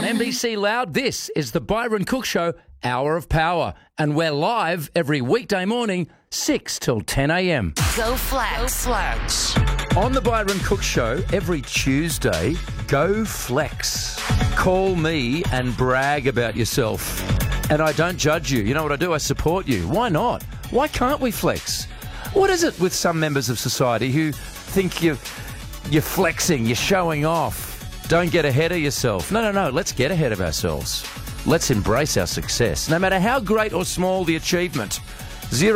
NBC Loud, this is the Byron Cook Show, Hour of Power. And we're live every weekday morning, 6 till 10 a.m. Go Flex. On the Byron Cook Show, every Tuesday, go flex. Call me and brag about yourself. And I don't judge you. You know what I do? I support you. Why not? Why can't we flex? What is it with some members of society who think you're flexing, you're showing off? Don't get ahead of yourself. No. Let's get ahead of ourselves. Let's embrace our success, no matter how great or small the achievement.